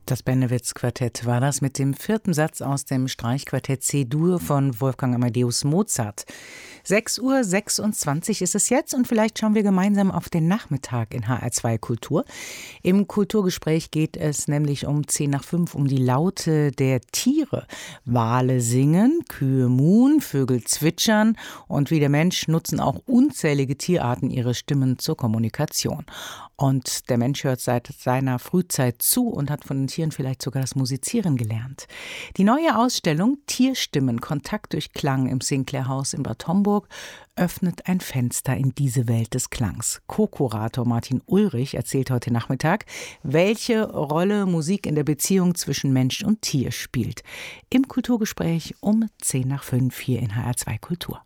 Das Bennewitz-Quartett war das mit dem 4. Satz aus dem Streichquartett C-Dur von Wolfgang Amadeus Mozart. 6:26 Uhr ist es jetzt und vielleicht schauen wir gemeinsam auf den Nachmittag in HR2 Kultur. Im Kulturgespräch geht es nämlich um 4:10 um die Laute der Tiere. Wale singen, Kühe muhen, Vögel zwitschern und wie der Mensch nutzen auch unzählige Tierarten ihre Stimmen zur Kommunikation. Und der Mensch hört seit seiner Frühzeit zu und hat von den Tieren vielleicht sogar das Musizieren gelernt. Die neue Ausstellung Tierstimmen, Kontakt durch Klang im Sinclair-Haus in Bad Homburg öffnet ein Fenster in diese Welt des Klangs. Co-Kurator Martin Ulrich erzählt heute Nachmittag, welche Rolle Musik in der Beziehung zwischen Mensch und Tier spielt. Im Kulturgespräch um 4:10 hier in HR2 Kultur.